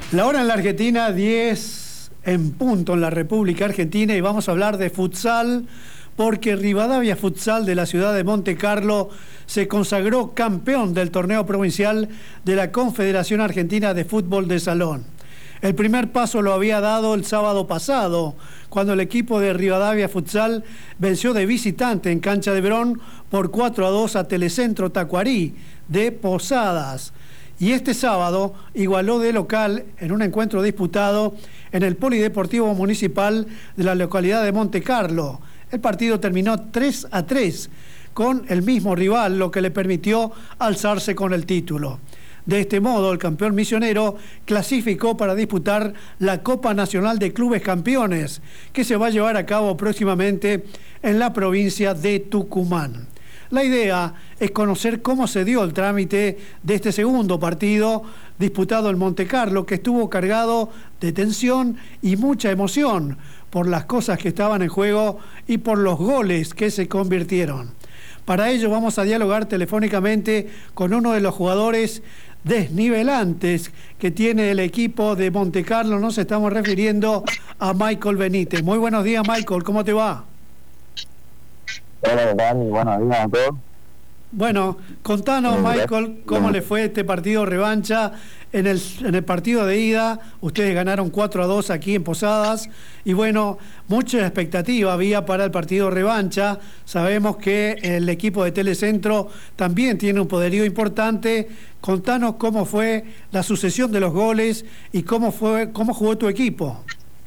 La hora en la Argentina, 10 en punto en la República Argentina, y vamos a hablar de futsal porque Rivadavia Futsal de la ciudad de Monte Carlo se consagró campeón del torneo provincial de la Confederación Argentina de Fútbol de Salón. El primer paso lo había dado el sábado pasado, cuando el equipo de Rivadavia Futsal venció de visitante en cancha de Verón por 4-2 a Telecentro Tacuarí de Posadas. Y este sábado igualó de local en un encuentro disputado en el Polideportivo Municipal de la localidad de Monte Carlo. El partido terminó 3-3 con el mismo rival, lo que le permitió alzarse con el título. De este modo, el campeón misionero clasificó para disputar la Copa Nacional de Clubes Campeones, que se va a llevar a cabo próximamente en la provincia de Tucumán. La idea es conocer cómo se dio el trámite de este segundo partido disputado en Monte Carlo, que estuvo cargado de tensión y mucha emoción por las cosas que estaban en juego y por los goles que se convirtieron. Para ello vamos a dialogar telefónicamente con uno de los jugadores desnivelantes que tiene el equipo de Monte Carlo. Nos estamos refiriendo a Michael Benítez. Muy buenos días, Michael, ¿cómo te va? Hola, Dani, buenos días a todos. Bueno, contanos, Michael, cómo le fue este partido revancha. En el partido de ida, ustedes ganaron 4-2 aquí en Posadas, y bueno, mucha expectativa había para el partido revancha. Sabemos que el equipo de Telecentro también tiene un poderío importante. Contanos cómo fue la sucesión de los goles y cómo jugó tu equipo.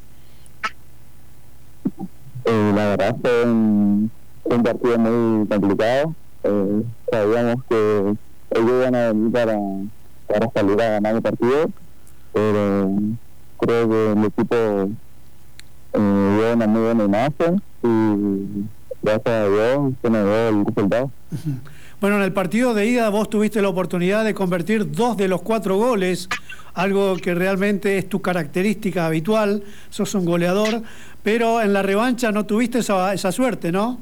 La verdad fue un partido muy complicado. Sabíamos que ellos iban a venir para salir a ganar el partido, pero creo que el equipo dio una muy buena imagen y gracias a Dios se nos dio el resultado. Bueno, en el partido de ida vos tuviste la oportunidad de convertir 2 de los 4 goles, algo que realmente es tu característica habitual, sos un goleador, pero en la revancha no tuviste esa suerte, ¿no?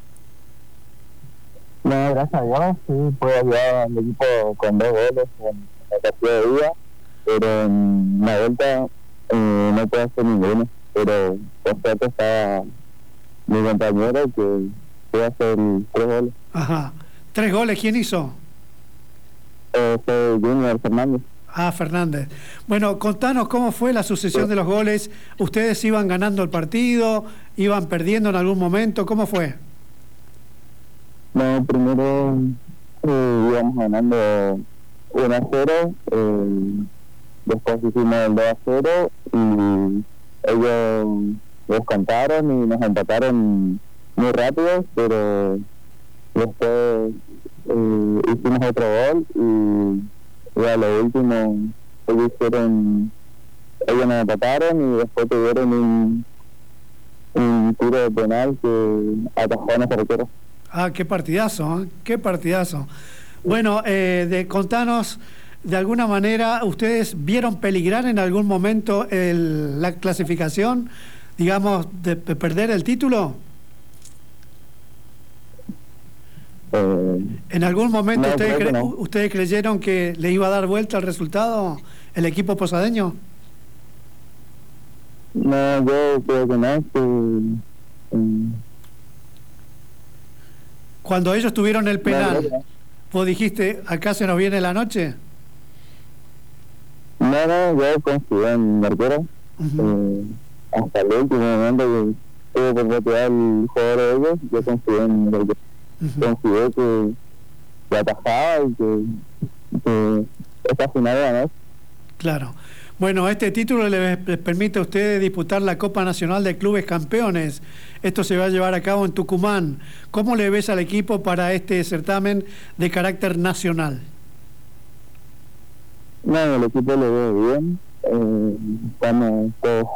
No, gracias a Dios, sí, pude ayudar al equipo con 2 goles en el partido de ida, pero en la vuelta no pude hacer ninguno, pero por suerte estaba mi compañero que pudo hacer 3 goles. Ajá. 3 goles, ¿quién hizo? Fue Junior Fernández. Ah, Fernández. Bueno, contanos cómo fue la sucesión de los goles. ¿Ustedes iban ganando el partido? ¿Iban perdiendo en algún momento? ¿Cómo fue? No, primero íbamos ganando 1-0, después hicimos el 2-0 y ellos descontaron y nos empataron muy rápido, pero después hicimos otro gol y a lo último ellos nos empataron y después tuvieron un tiro de penal que atajó a nuestro arquero. Ah, qué partidazo, ¿eh? Qué partidazo. Bueno, contanos, de alguna manera, ¿ustedes vieron peligrar en algún momento la clasificación, digamos, de perder el título? ¿En algún momento ustedes creyeron que le iba a dar vuelta al resultado el equipo posadeño? No, yo creo que no. Cuando ellos tuvieron el penal, ¿vos dijiste, acá se nos viene la noche? No, yo confié en el arquero. Hasta el último momento que tuve por retirar el jugador de ellos, yo confié en el arquero. Confié que atajaba y que esta final iba a ganar. Claro. Bueno, este título les permite a ustedes disputar la Copa Nacional de Clubes Campeones. Esto se va a llevar a cabo en Tucumán. ¿Cómo le ves al equipo para este certamen de carácter nacional? No, el equipo lo veo bien. Estamos todos